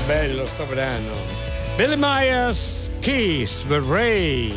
bello sto brano. Billy Myers, Kiss the Rain.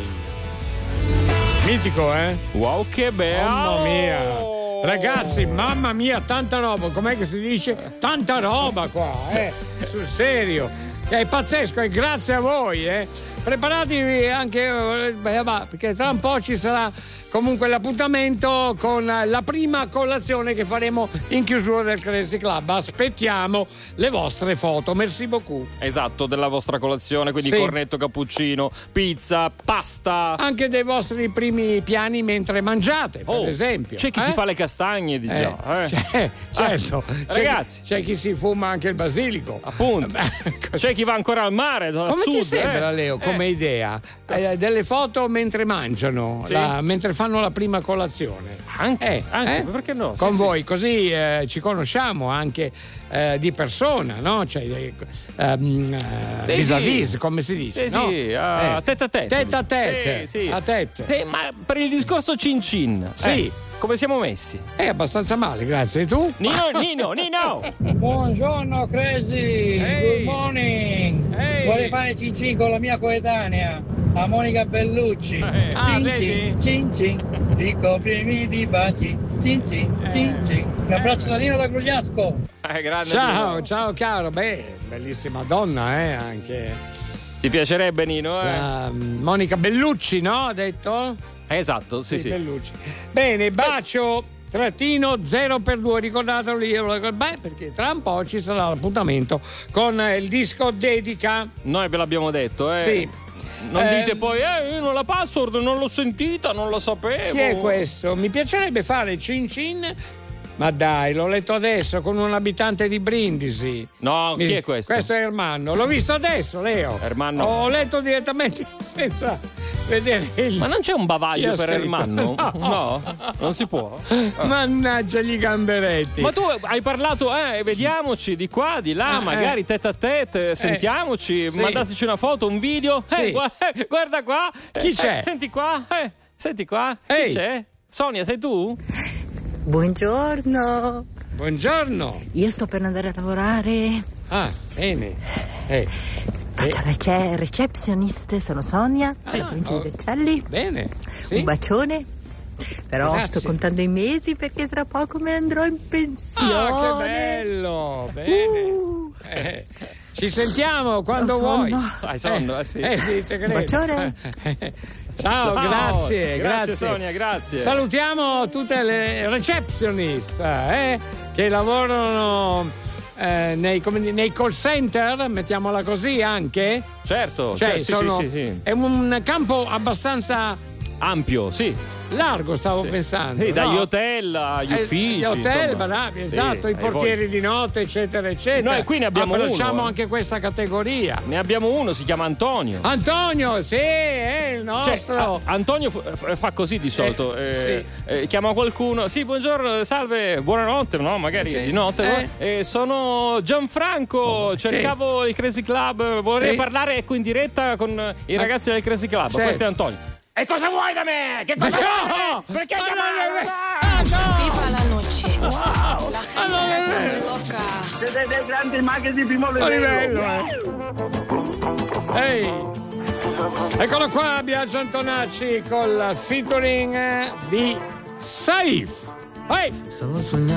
Mitico, eh? Wow, che bello! Mamma mia! Ragazzi, mamma mia, tanta roba, com'è che si dice? Tanta roba qua, sul serio. È pazzesco e grazie a voi, Preparatevi anche, perché tra un po' ci sarà comunque l'appuntamento con la prima colazione che faremo in chiusura del Crazy Club. Aspettiamo le vostre foto, merci beaucoup. Esatto, della vostra colazione, quindi sì. Cornetto, cappuccino, pizza, pasta. Anche dei vostri primi piani mentre mangiate, per esempio. C'è chi si fa le castagne di già. Certo. Ragazzi. C'è chi si fuma anche il basilico. Appunto. C'è chi va ancora al mare, come sud. Ti sembra, Leo, come idea? Delle foto mentre mangiano, sì. mentre fanno la prima colazione. Anche perché no? Con sì, voi, così ci conosciamo anche di persona, no? Cioè, vis-à-vis, come si dice? Sì, no? sì, tête a tête. Tête a tête. Sì. A tête. Ma per il discorso cin cin, sì. Come siamo messi? Abbastanza male, grazie. E tu? Nino! Buongiorno Crazy, good morning. Vorrei fare cin cin con la mia coetanea, a Monica Bellucci. Cin cin, ricoprimi di baci. Cin cin. Un abbraccio da Nino da Grugliasco. Grande Ciao caro, bellissima donna, anche. Ti piacerebbe, Nino? Monica Bellucci, no? Ha detto? Esatto, sì. Bellucci. Bene, bacio -0x2, ricordatelo lì, perché tra un po' ci sarà l'appuntamento con il disco dedica. Noi ve l'abbiamo detto, Sì. Non dite poi, io non la password, non l'ho sentita, non lo sapevo. Chi è questo? Mi piacerebbe fare cin cin. Ma dai, l'ho letto adesso con un abitante di Brindisi. No, chi è questo? Questo è Ermanno. L'ho visto adesso, Leo. Ermanno. Ho letto direttamente senza vedere il... Ma non c'è un bavaglio per scritto. Ermanno? No, non si può. Mannaggia gli gamberetti. Ma tu hai parlato, vediamoci di qua, di là, magari tête a tête, sentiamoci, sì. mandateci una foto, un video. Sì. Guarda qua. Chi c'è? Senti qua. Chi c'è? Sonia, sei tu? Buongiorno. Io sto per andare a lavorare. Ah, bene. Faccio receptionist, sono Sonia, provincia di Vercelli. Bene. Sì. Un bacione. Però Grazie. sto contando i mesi perché tra poco me ne andrò in pensione. Ah, che bello. Bene. Ci sentiamo quando vuoi. Hai sonno, sì. Sì, te credo. Un bacione. Ciao, grazie. Sonia, grazie. Salutiamo tutte le receptionist che lavorano nei call center, mettiamola così anche. Certo, Cioè, sì. È un campo abbastanza ampio, sì. largo, stavo pensando. Sì, no? dagli hotel agli uffici. Gli hotel, insomma. bravi, esatto, Sì, i portieri di notte, eccetera. Noi qui ne abbiamo Abbracciamo uno. anche questa categoria. Ne abbiamo uno, si chiama Antonio. Antonio, sì, è il nostro. Antonio fa così di solito. sì. Chiama qualcuno. Sì, buongiorno, salve, buonanotte, no? Magari Sì. di notte. No? Sono Gianfranco, cercavo il Crazy Club. Vorrei parlare in diretta con i ragazzi del Crazy Club. Sì. Questo è Antonio. E cosa vuoi da me? Che cosa vuoi? Perché FIFA la noche. Wow. La gente está muy loca. Siete dei grandi maghi di primo livello. Ehi. Eccolo qua, Biagio Antonacci con la featuring di Saif. Stavo sognando